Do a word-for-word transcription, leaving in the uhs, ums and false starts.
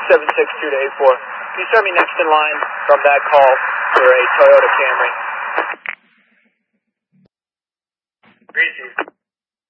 seven six two to eight four. Can you start me next in line from that call for a Toyota Camry?